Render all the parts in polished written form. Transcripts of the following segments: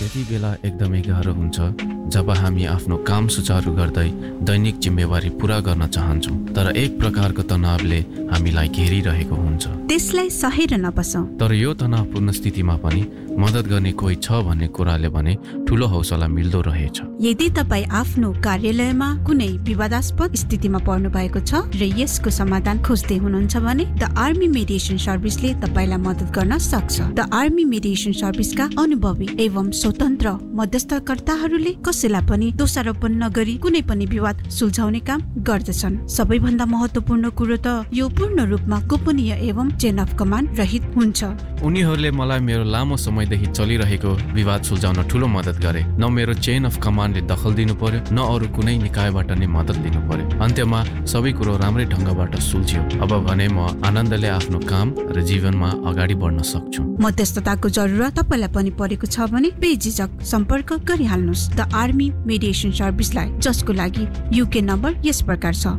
यति बेला एकदमै गाह्रो हुन्छ जब हामी आफ्नो काम सुचारू गर्दै दैनिक जिम्मेवारी पूरा गर्न चाहन्छौँ, तर एक प्रकारको तनावले हामीलाई घेरिरहेको हुन्छ। त्यसलाई सहेर नबसौँ। तर यो तनावपूर्ण स्थितिमा पनि मद्दत गर्ने कोही छ भन्ने कुराले भने ठूलो हौसला मिल्दो रहेछ। यदि तपाईँ आफ्नो कार्यालयमा कुनै विवादास्पद स्थितिमा पर्नु भएको छ र यसको समाधान खोज्दै हुनुहुन्छ भने द आर्मी मेडिएसन सर्भिसले तपाईँलाई मद्दत गर्न सक्छ। द आर्मी मेडिएसन सर्भिसका अनुभवी एवं स्वतन्त्र मध्यस्थकर्ताहरूले कसैलाई पनि दोषारोपण नगरी कुनै पनि विवाद सुल्झाउने काम गर्दछन्। सबैभन्दा महत्त्वपूर्ण कुरो त यो पूर्ण रूपमा गोपनीय एवं चेन अफ कमान्ड रहित हुन्छ। उनीहरूले मलाई मेरो लामो समयदेखि चलिरहेको विवाद सुल्झाउन ठूलो मद्दत गरे। न मेरो चेन अफ कमान्डले दखल दिनु पर्यो, न अरू कुनै निकायबाट नै मद्दत लिनु पर्यो। अन्त्यमा सबै कुरो राम्रै ढङ्गबाट सुल्झियो। अब भने म आनन्दले आफ्नो काम र जीवनमा अगाडि बढ्न सक्छु। मध्यस्थताको जरुरत तपाईलाई पनि परेको छ भने बेझिझक सम्पर्क गरिहाल्नुहोस् द आर्मी मेडिएसन सर्भिसलाई, जसको लागि युके नम्बर यस प्रकार छ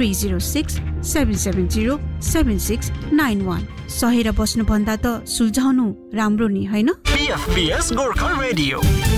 306-770-7691। सहेर बस्नु भन्दा त सुल्झाउनु राम्रो नि, हैन? PFBS Gorkha radio.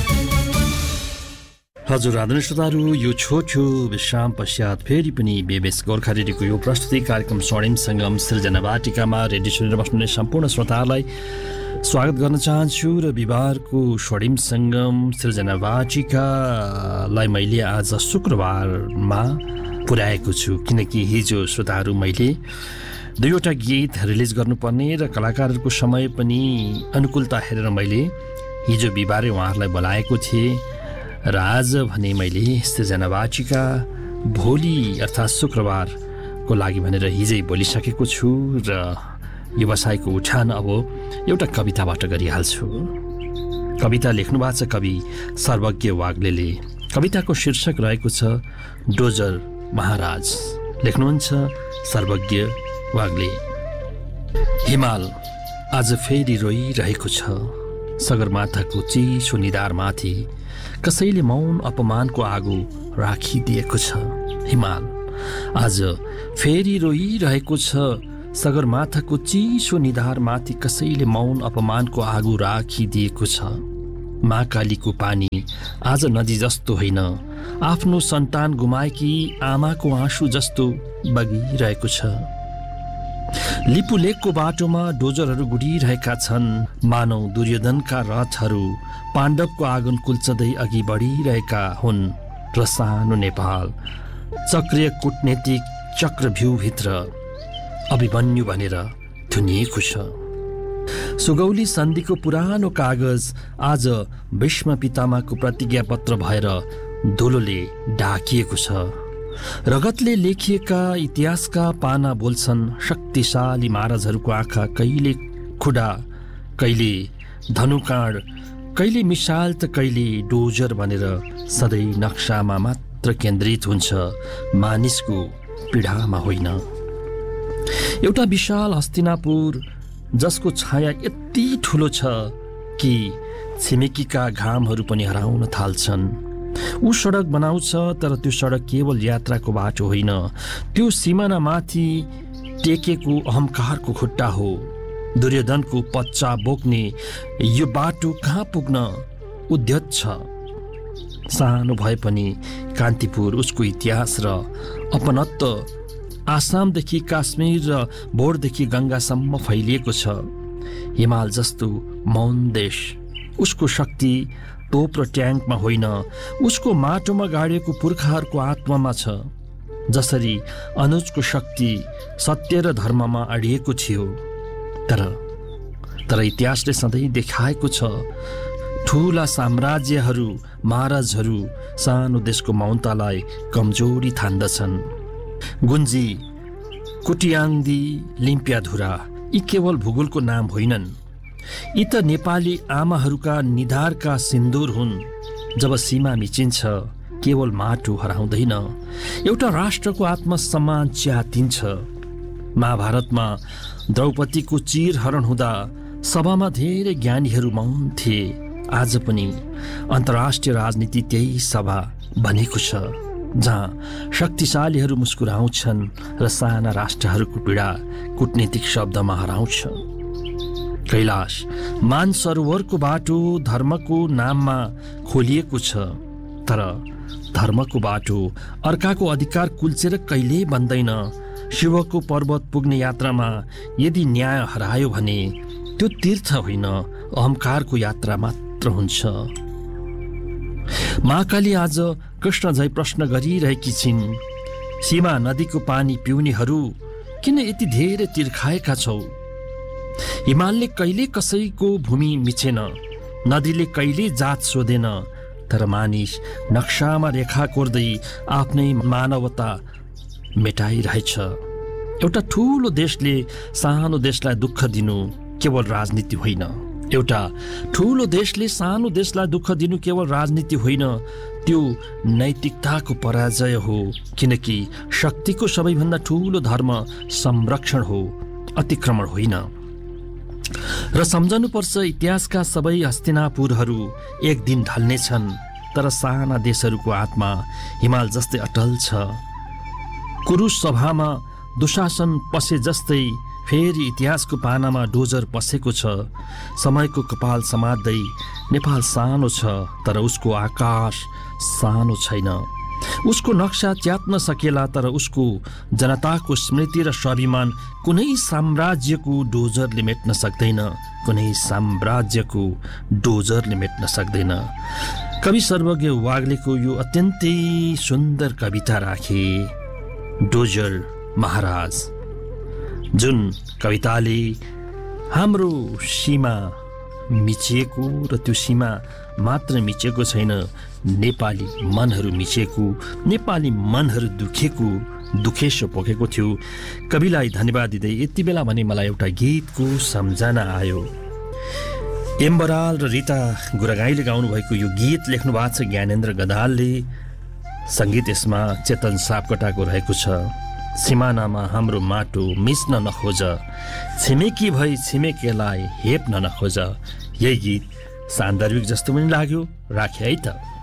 हजुर आदरणीय श्रोताहरू, यो छोटो विश्राम पश्चात फेरि पनि बीबीएस गोर्खा रेडियोको यो प्रस्तुति कार्यक्रम स्वर्णिम सङ्गम सृजना वाटिकामा रेडियो सुनेर बस्नुहुने सम्पूर्ण श्रोताहरूलाई स्वागत गर्न चाहन्छु। र बिहिबारको स्वर्णिम सङ्गम सृजना वाटिकालाई मैले आज शुक्रबारमा पुर्याएको छु, किनकि हिजो श्रोताहरू मैले 2वटा गीत रिलिज गर्नुपर्ने र कलाकारहरूको समय पनि अनुकूलता हेरेर मैले हिजो बिहिबारै उहाँहरूलाई बोलाएको थिएँ र आज भने मैले सृजना वाचिका भोलि अर्थात् शुक्रबारको लागि भनेर हिजै बोलिसकेको छु र व्यवसायको उठान अब एउटा कविताबाट गरिहाल्छु। कविता लेख्नु भएको छ कवि सर्वज्ञ वाग्लेले। कविताको शीर्षक रहेको छ डोजर महाराज। लेख्नुहुन्छ सर्वज्ञ वाग्ले। हिमाल आज फेरि रोइरहेको छ, सगरमाथाको चिसो निधारमाथि कसैले मौन अपमानको आगो राखिदिएको छ। हिमाल आज फेरि रोइरहेको छ, सगरमाथाको चिसो निधारमाथि कसैले मौन अपमानको आगो राखिदिएको छ। महाकालीको पानी आज नदी जस्तो होइन, आफ्नो सन्तान गुमाएकी आमाको आँसु जस्तो बगिरहेको छ। लिपुलेकको बाटोमा डोजरहरू गुडिरहेका छन्, मानव दुर्योधनका रथहरू पाण्डवको आँगन कुल्चदै अघि बढिरहेका हुन् र सानो नेपाल चक्रीय कूटनीतिक चक्रव्यूहभित्र अभिमन्यु भनेर थुनिएको छ। सुगौली सन्धिको पुरानो कागज आज भीष्म पितामहको प्रतिज्ञापत्र भएर धुलोले ढाकिएको छ। रगतले लेखिएका इतिहासका पाना बोल्छन्, शक्तिशाली महाराजहरूको आँखा कहिले खुडा, कहिले धनुकाँड, कहिले मिसाल त कहिले डोजर भनेर सधैँ नक्सामा मात्र केन्द्रित हुन्छ, मानिसको पीडामा होइन। एउटा विशाल हस्तिनापुर जसको छाया यति ठुलो छ कि छिमेकीका घामहरू पनि हराउन थाल्छन्। ऊ सडक बनाउँछ, तर त्यो सडक केवल यात्राको बाटो होइन, त्यो सिमानामाथि टेकेको अहङ्कारको खुट्टा हो। दुर्योधनको पच्चा बोक्ने यो बाटो कहाँ पुग्न उद्यत छ। सानो भए पनि कान्तिपुर उसको इतिहास र अपनत्व आसामदेखि काश्मीर र भोरदेखि गङ्गासम्म फैलिएको छ। हिमाल जस्तो मौन देश उसको शक्ति तोप र ट्याङ्कमा होइन, उसको माटोमा गाडिएको पुर्खाहरूको आत्मामा छ। जसरी अनुजको शक्ति सत्य र धर्ममा अडिएको थियो, तर इतिहासले सधैँ देखाएको छ ठुला साम्राज्यहरू महाराजहरू सानो देशको मौनतालाई कमजोरी ठान्दछन्। गुन्जी, कुटियाङ्दी, लिम्पियाधुरा यी केवल भूगोलको नाम होइनन्, यी त नेपाली आमाहरूका निधारका सिन्दुर हुन्। जब सीमा मिचिन्छ केवल माटो हराउँदैन, एउटा राष्ट्रको आत्मसम्मान च्यातिन्छ। महाभारतमा द्रौपदीको चिरहरण हुँदा सभामा धेरै ज्ञानीहरू मौन थिए। आज पनि अन्तर्राष्ट्रिय राजनीति त्यही सभा बनेको छ, जहाँ शक्तिशालीहरू मुस्कुराउँछन् र साना राष्ट्रहरूको पीडा कूटनीतिक शब्दमा हराउँछ। कैलाश मानसरोवरको बाटो धर्मको नाममा खोलिएको छ, तर धर्मको बाटो अर्काको अधिकार कुल्चेर कहिल्यै बन्दैन। शिवको पर्वत पुग्ने यात्रामा यदि न्याय हरायो भने त्यो तीर्थ होइन, अहंकारको यात्रा मात्र हुन्छ। महाकाली आज कृष्णझै प्रश्न गरिरहेकी छिन्, सीमा नदीको पानी पिउनेहरू किन यति धेरै तिर्खाएका छौ? हिमालले कहिले कसैको भूमि मिचेन, नदीले कहिले जात सोधेन, तर मानिस नक्सामा रेखा कोर्दै आफ्नै मानवता मेटाइरहेछ। एउटा ठूलो देशले सानो देशलाई दुःख दिनु केवल राजनीति होइन। एउटा ठूलो देशले सानो देशलाई दुःख दिनु केवल राजनीति होइन, त्यो नैतिकताको पराजय हो। किनकि शक्तिको सबैभन्दा ठूलो धर्म संरक्षण हो, अतिक्रमण होइन। र सम्झनुपर्छ, इतिहासका सबै हस्तिनापुरहरू एक दिन ढल्नेछन्, तर साना देशहरूको आत्मा हिमाल जस्तै अटल छ। कुरुस सभामा दुशासन पसे जस्तै फेरि इतिहासको पानामा डोजर पसेको छ। समयको कपाल समात्दै नेपाल सानो छ, तर उसको आकाश सानो छैन। उसको नक्सा च्यात्न सकेला, तर उसको जनताको स्मृति र स्वाभिमान कुनै साम्राज्यको डोजरले मेट्न सक्दैन, कुनै साम्राज्यको डोजरले मेट्न सक्दैन। कवि सर्वज्ञ वाग्लेको यो अत्यन्तै सुन्दर कविता राखे, डोजर महाराज, जुन कविताले हाम्रो सीमा मिचिएको र त्यो सीमा मात्र मिचेको छैन, नेपाली मनहरू मिचेको, नेपाली मनहरू दुखेसो पोखेको थियो। कविलाई धन्यवाद दिँदै यति बेला भने मलाई एउटा गीतको सम्झना आयो। एम बराल र रिता गुरागाईले गाउनुभएको यो गीत लेख्नु भएको छ ज्ञानेन्द्र गदालले। सङ्गीत यसमा चेतन सापकोटाको रहेको छ। सिमानामा हाम्रो माटो मिच्न नखोज, छिमेकी भई छिमेकीलाई हेप्न नखोज। यही गीत सान्दर्भिक जस्तो पनि लाग्यो, राखे है त।